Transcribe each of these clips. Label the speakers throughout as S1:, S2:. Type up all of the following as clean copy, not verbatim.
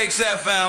S1: Lakes FM.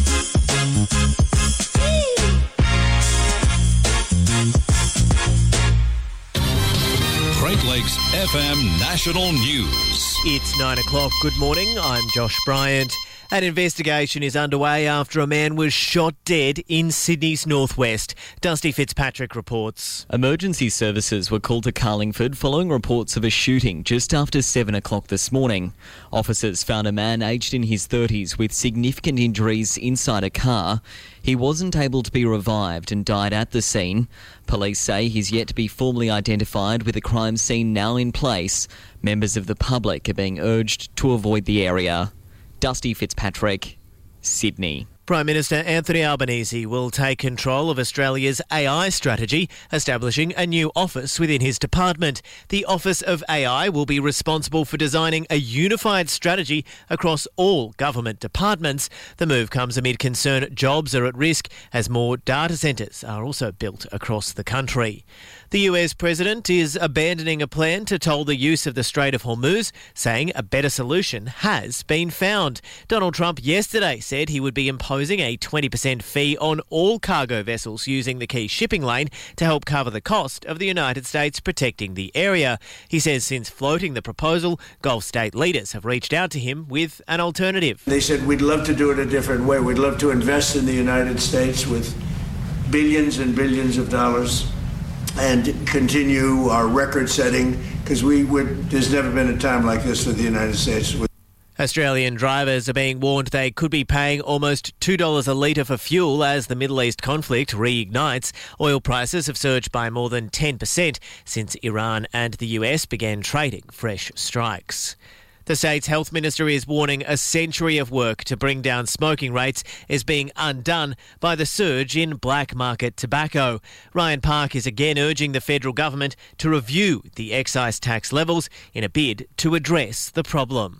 S2: Great Lakes FM National News.
S3: It's 9 o'clock. Good morning. I'm Josh Bryant. An investigation is underway after a man was shot dead in Sydney's northwest. Dusty Fitzpatrick reports.
S4: Emergency services were called to Carlingford following reports of a shooting just after 7 o'clock this morning. Officers found a man aged in his 30s with significant injuries inside a car. He wasn't able to be revived and died at the scene. Police say he's yet to be formally identified, with the crime scene now in place. Members of the public are being urged to avoid the area. Dusty Fitzpatrick, Sydney.
S3: Prime Minister Anthony Albanese will take control of Australia's AI strategy, establishing a new office within his department. The Office of AI will be responsible for designing a unified strategy across all government departments. The move comes amid concern jobs are at risk as more data centres are also built across the country. The US President is abandoning a plan to toll the use of the Strait of Hormuz, saying a better solution has been found. Donald Trump yesterday said he would be imposing a 20% fee on all cargo vessels using the key shipping lane to help cover the cost of the United States protecting the area. He says since floating the proposal, Gulf state leaders have reached out to him with an alternative.
S5: They said, we'd love to do it a different way. We'd love to invest in the United States with billions and billions of dollars and continue our record setting, because there's never been a time like this for the United States.
S3: Australian drivers are being warned they could be paying almost $2 a litre for fuel as the Middle East conflict reignites. Oil prices have surged by more than 10% since Iran and the US began trading fresh strikes. The state's health minister is warning a century of work to bring down smoking rates is being undone by the surge in black market tobacco. Ryan Park is again urging the federal government to review the excise tax levels in a bid to address the problem.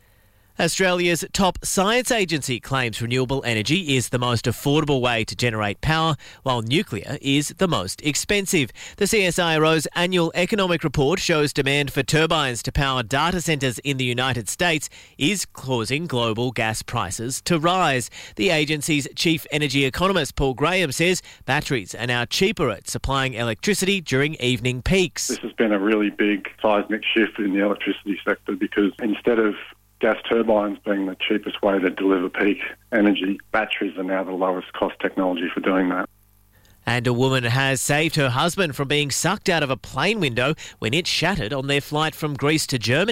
S3: Australia's top science agency claims renewable energy is the most affordable way to generate power, while nuclear is the most expensive. The CSIRO's annual economic report shows demand for turbines to power data centres in the United States is causing global gas prices to rise. The agency's chief energy economist Paul Graham says batteries are now cheaper at supplying electricity during evening peaks.
S6: This has been a really big seismic shift in the electricity sector, because instead of gas turbines being the cheapest way to deliver peak energy, batteries are now the lowest cost technology for doing that.
S3: And a woman has saved her husband from being sucked out of a plane window when it shattered on their flight from Greece to Germany.